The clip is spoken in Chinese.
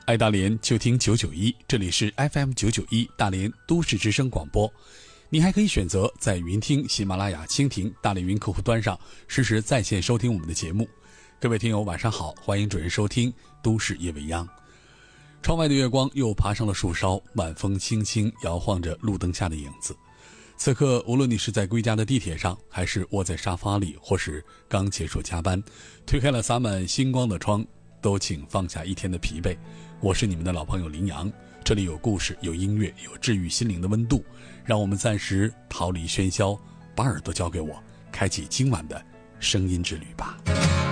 爱大连就听991，这里是 FM 991大连都市之声广播。你还可以选择在云听、喜马拉雅、蜻蜓、大连云客户端上实时在线收听我们的节目。各位听友晚上好，欢迎准时收听都市夜未央。窗外的月光又爬上了树梢，晚风轻轻摇晃着路灯下的影子。此刻无论你是在归家的地铁上，还是窝在沙发里，或是刚结束加班，推开了洒满星光的窗，都请放下一天的疲惫。我是你们的老朋友林阳，这里有故事，有音乐，有治愈心灵的温度。让我们暂时逃离喧嚣，把耳朵交给我，开启今晚的声音之旅吧。